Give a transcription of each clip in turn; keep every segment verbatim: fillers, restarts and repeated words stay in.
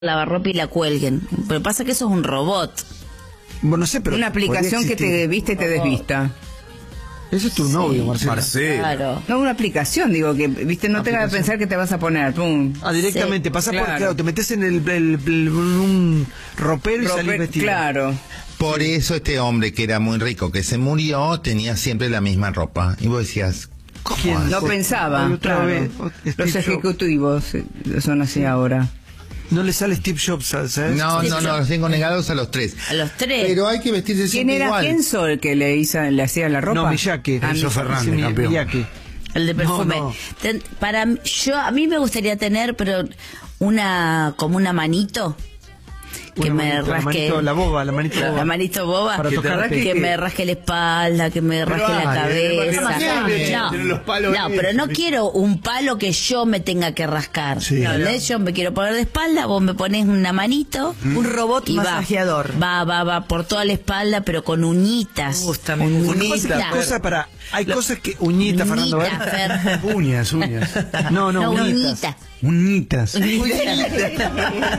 lavarropa y la cuelguen. Pero pasa que eso es un robot. Bueno, no sé, pero una aplicación que te viste y te desvista. Ese es tu Sí. novio, Marcela. Marcelo. Claro. No, una aplicación, digo, que viste, no te hagas pensar que te vas a poner. Pum. Ah, directamente, Sí, pasás claro. por, claro, te metes en el, el- el- un ropero y Rope- salís vestido. Claro. Por eso este hombre que era muy rico, que se murió, tenía siempre la misma ropa. Y vos decías, ¿cómo ¿Quién? hace? No Ay, pensaba. otra Claro. vez, Steve Los Jobs. ejecutivos eh, son así ahora. No le sale Steve Jobs, ¿sabes? No, no, no, los tengo negados a los tres. A los tres. Pero hay que vestirse ¿Quién siempre era igual. Kenzo el que le, hizo, le hacía la ropa? No, Miyake. Ah, Enzo Miyake. Fernández, Sí, campeón. Miyake. El de perfume. No, no. Ten- para mí- yo a mí me gustaría tener, pero una como una manito que Una me manito, la rasque manito, la boba, la manito boba. la manito boba, Para que, tocarte. que me rasque la espalda, que me rasque la ay, cabeza. imagínate, No, tiene los palos no, ahí. pero no quiero un palo que yo me tenga que rascar. Sí. ¿Entendés? Yo me quiero poner de espalda, vos me pones una manito, Un robot y va. masajeador. Va, va, va por toda la espalda, pero con uñitas. Uh, está muy Lo que pasa es que Uñitas. hay cosas para, hay cosas que uñita, Fernando, Uñitas, ¿verdad? Fer. Uñas, uñas. No, no, No, uñitas. uñitas. Uñitas.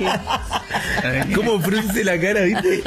¿Cómo frunce la cara, viste?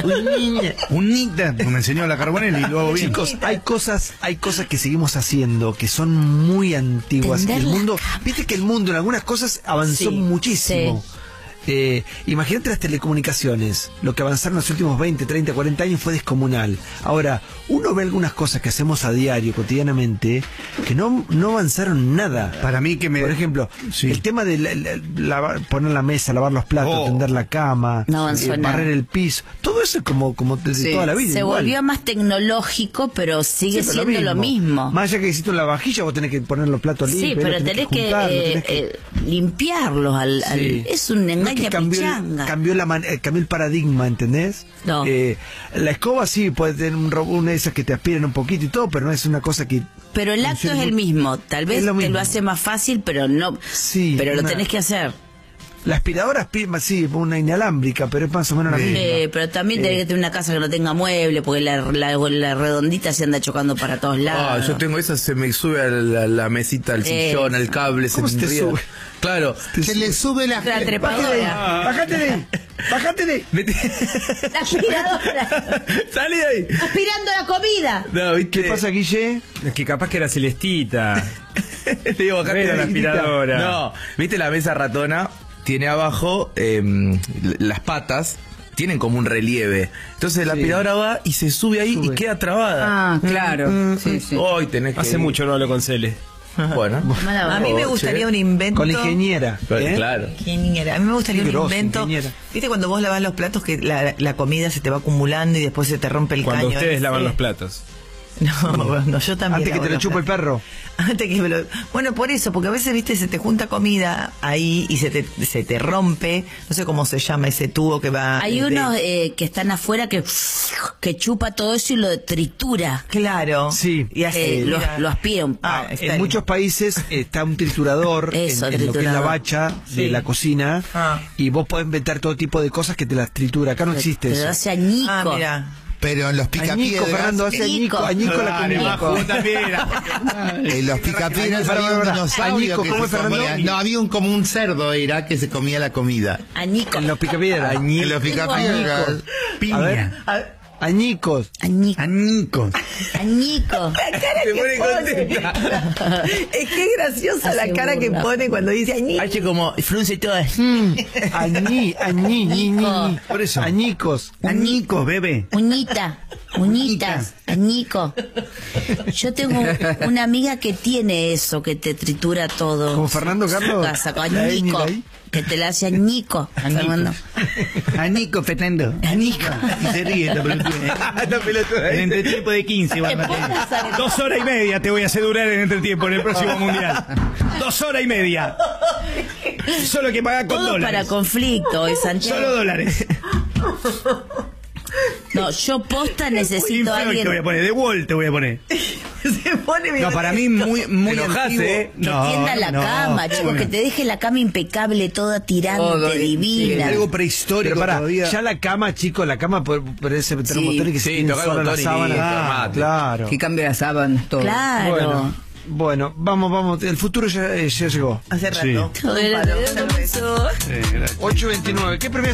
Uñitas. Me enseñó la Carbonelli y lo hago bien. Chicos, hay cosas, hay cosas que seguimos haciendo que son muy antiguas. Tender El la mundo, cama. viste que el mundo en algunas cosas avanzó Sí, muchísimo. Eh, imagínate las telecomunicaciones. Lo que avanzaron en los últimos veinte, treinta, cuarenta años fue descomunal. Ahora, uno ve algunas cosas que hacemos a diario, cotidianamente, que no, no avanzaron nada. Para mí que me... Por ejemplo, Sí. el tema de la- la- lavar- poner la mesa, lavar los platos, Oh. tender la cama, No avanzó eh, nada. barrer el piso, todo eso es como, como desde Sí, toda la vida. Se igual. volvió más tecnológico, pero sigue Sí, pero siendo lo mismo. Más allá que hiciste la vajilla, vos tenés que poner los platos Sí, limpios. pero los tenés que, juntarlos, eh, tenés que- eh, limpiarlos. Al, al- Sí. es un No es engaño que cambió, el, pichanga. cambió, la man- eh, cambió el paradigma, ¿entendés? No. Eh, la escoba sí puede tener un, ro- una de esas que te aspiran un poquito y todo, pero no es una cosa que... Pero el acto funcione es el muy- mismo. Tal vez Es lo te mismo. lo hace más fácil, pero no. Sí, pero lo una- tenés que hacer. La aspiradora aspira, sí, una inalámbrica, pero es más o menos la misma. Eh, pero también tenés que tener una casa que no tenga mueble, porque la, la, la redondita se anda chocando para todos Ah, lados. yo tengo esa, se me sube a la, la mesita, al Eh. sillón, al cable, se ¿Cómo me se te enreda. sube? Claro, se le sube la... La trepadora. ¡Bájate de ahí! ¡Bájate de ahí! La aspiradora. ¡Salí de ahí! Aspirando la comida. No, ¿viste? ¿Qué pasa, Guille? Es que capaz que era Celestita. Le digo, bajate Era de la ahí. aspiradora. No, ¿viste la mesa ratona? Tiene abajo eh, las patas, tienen como un relieve. Entonces la Sí. aspiradora va y se sube ahí Sube. y queda trabada. Ah, claro. Sí, sí. Hoy tenés que... Hace mucho no hablo con Cele. Bueno. A mí me gustaría un invento. Con la ingeniera. ¿eh? Claro. Ingeniera. A mí me gustaría Qué un grosa, invento. ingeniera. ¿Viste cuando vos lavas los platos que la, la comida se te va acumulando y después se te rompe el Cuando caño? ustedes ese? lavan los platos. No, no, yo también. Antes que lavo te lo los chupe el platos. perro. Antes que me lo... Bueno, por eso, porque a veces, viste, se te junta comida ahí y se te, se te rompe, no sé cómo se llama ese tubo que va... Hay de- unos eh, que están afuera que, que chupa todo eso y lo tritura. Claro. Sí. Y así, Eh, lo, mira. lo aspiran. Ah, está En bien. muchos países está un triturador Eso, en, en lo que es la triturador. bacha Sí. de la cocina Ah. y vos podés inventar todo tipo de cosas que te las tritura. Acá no existe Pero eso. hace añico. Ah, mira. Pero en los Añico, picapiedras... Fernando, hace añico, Añico. añico la Dale, comida. Majo, también. En los picapiedras Pará, había pará, un pará. dinosaurio Añico, que ¿cómo se es, Fernando? comía. No, había un como un cerdo era que se comía la comida. Añico. En los picapiedras. En los picapiedras. A ver, añicos. Añico. Añicos. Añico. Se pone contenta. Es que es graciosa Hace la cara que burla. pone cuando dice añi. Hace como frunce toda. Añí, añí, ñi, ñi, ñi. Por eso. Añicos. Añicos, bebé. Uñita, uñitas, añico. Yo tengo una amiga que tiene eso, que te tritura todo. ¿Como Fernando, Carlos? Su casa, con La ñ, añico. la I. Que te la hace añico. Fernando. Añico, Fernando. Añico. Y se ríe esta pelotuda. Esta pelotuda. En entretiempo de quince, van a pongas a ver. Dos horas y media te voy a hacer durar en entretiempo en el próximo mundial. Dos horas y media. Solo que pagar con Todo dólares. para conflicto, es Santiago. Solo dólares. No, yo posta necesito a Pink Floyd te voy a alguien poner, de Wall te voy a poner. Se pone No, para mí muy, muy Te enojás, antiguo. ¿eh? que tienda la no, cama, chicos, bueno. que te deje la cama impecable, toda tirante, Todo, eh, divina. Algo prehistórico Pero pará, todavía. ya la cama, chicos, la cama parece meter Sí. un motor y que Sí, se tiene tocar sola la botón y sábana. listo, Ah, mate. claro. Que cambia las sábanas, todo. Claro. Bueno. Bueno, vamos, vamos. El futuro ya, eh, ya llegó. Hace rato. Sí. Un palo, cerveza. Eh, gracias. ocho veintinueve. ¿Qué premio?